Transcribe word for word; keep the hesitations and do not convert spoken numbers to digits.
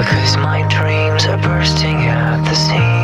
because my dreams are bursting at the seams.